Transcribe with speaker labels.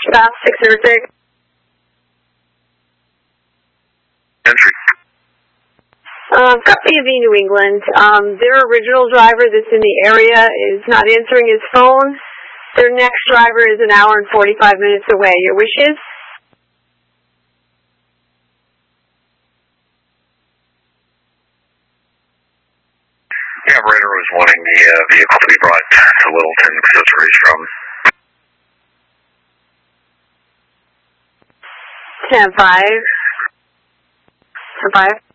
Speaker 1: Staff 606.
Speaker 2: Entry.
Speaker 1: Copy of New England. Their original driver that's in the area is not answering his phone. Their next driver is an hour and 45 minutes away. Your wishes?
Speaker 2: The operator was wanting the vehicle to be brought to Littleton Accessories from
Speaker 1: 10-5. 10-5.